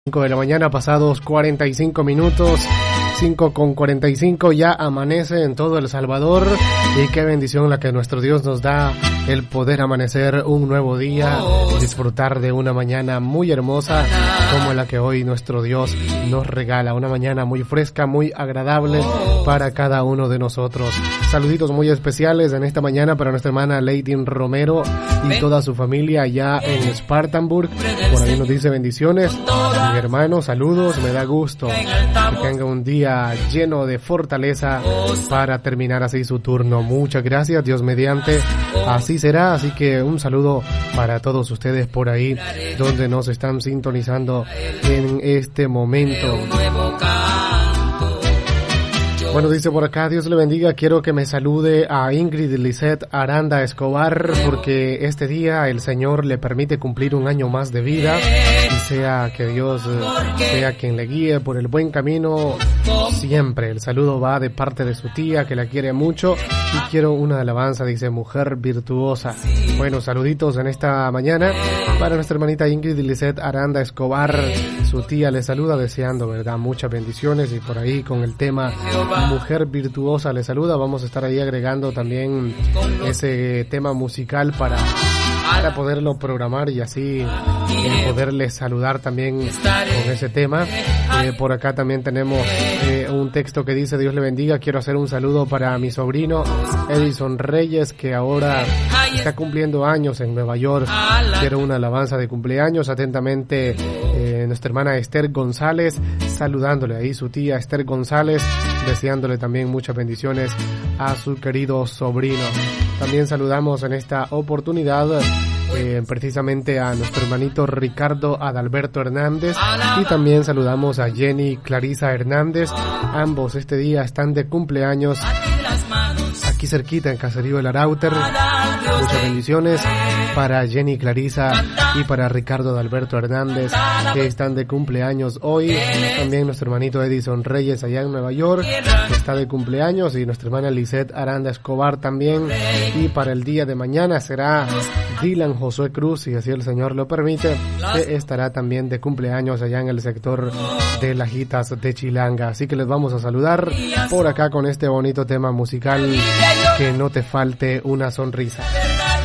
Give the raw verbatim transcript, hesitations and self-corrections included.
cinco de la mañana, pasados cuarenta y cinco minutos, cinco con cuarenta y cinco, ya amanece en todo El Salvador, y qué bendición la que nuestro Dios nos da, el poder amanecer un nuevo día, disfrutar de una mañana muy hermosa como la que hoy nuestro Dios nos regala, una mañana muy fresca, muy agradable para cada uno de nosotros. Saluditos muy especiales en esta mañana para nuestra hermana Lady Romero y toda su familia allá en Spartanburg. Por ahí nos dice bendiciones. Mi hermano, saludos, me da gusto que tenga un día lleno de fortaleza para terminar así su turno. Muchas gracias, Dios mediante, así será. Así que un saludo para todos ustedes por ahí donde nos están sintonizando en este momento. Bueno, dice por acá, Dios le bendiga, quiero que me salude a Ingrid Lisette Aranda Escobar, porque este día el Señor le permite cumplir un año más de vida, y sea que Dios sea quien le guíe por el buen camino siempre. El saludo va de parte de su tía, que la quiere mucho, y quiero una alabanza, dice, mujer virtuosa. Bueno, saluditos en esta mañana para nuestra hermanita Ingrid Lisette Aranda Escobar. Su tía le saluda deseando, ¿verdad?, muchas bendiciones, y por ahí con el tema mujer virtuosa le saluda. Vamos a estar ahí agregando también ese tema musical para, para poderlo programar y así eh, poderle saludar también con ese tema. Eh, por acá también tenemos eh, un texto que dice, Dios le bendiga, quiero hacer un saludo para mi sobrino Edison Reyes, que ahora está cumpliendo años en Nueva York. Quiero una alabanza de cumpleaños. Atentamente, eh, nuestra hermana Esther González, saludándole ahí su tía Esther González, deseándole también muchas bendiciones a su querido sobrino. También saludamos en esta oportunidad eh, precisamente a nuestro hermanito Ricardo Adalberto Hernández, y también saludamos a Jenny Clarisa Hernández. Ambos este día están de cumpleaños aquí cerquita en Caserío del Arauter. Muchas bendiciones para Jenny Clarisa y para Ricardo Adalberto Hernández, que están de cumpleaños hoy. También nuestro hermanito Edison Reyes allá en Nueva York está de cumpleaños, y nuestra hermana Lisette Aranda Escobar también. Y para el día de mañana será Dylan Josué Cruz, si así el Señor lo permite, que estará también de cumpleaños allá en el sector de Lajitas de Chilanga. Así que les vamos a saludar por acá con este bonito tema musical, Que no te falte una sonrisa.